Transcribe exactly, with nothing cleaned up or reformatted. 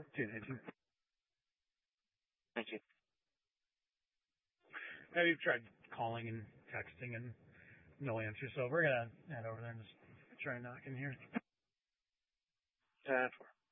two nineteen. Thank you. Now we've tried calling and texting and no answer, so we're gonna head over there and just try and knock in here. ten four.